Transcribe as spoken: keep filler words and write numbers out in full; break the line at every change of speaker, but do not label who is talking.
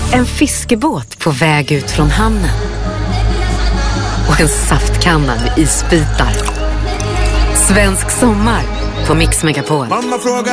En fiskebåt på väg ut från hamnen. Och en saftkanna med isbitar. Svensk sommar på Mix Megapol.